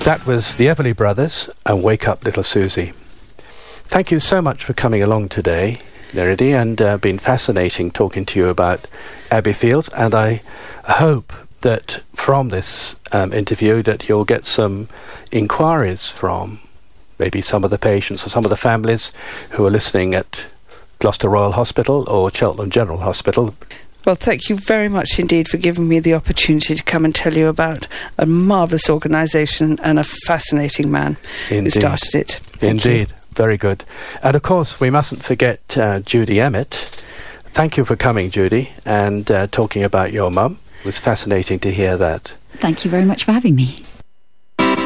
That was the Everly Brothers and Wake Up Little Susie. Thank you so much for coming along today, Neridi, and been fascinating talking to you about Abbeyfield. And I hope that from this interview that you'll get some inquiries from maybe some of the patients or some of the families who are listening at Gloucester Royal Hospital or Cheltenham General Hospital. Well, thank you very much indeed for giving me the opportunity to come and tell you about a marvellous organisation and a fascinating man who started it. Indeed, very good. And of course, we mustn't forget Judy Emmett. Thank you for coming, Judy, and talking about your mum. It was fascinating to hear that. Thank you very much for having me.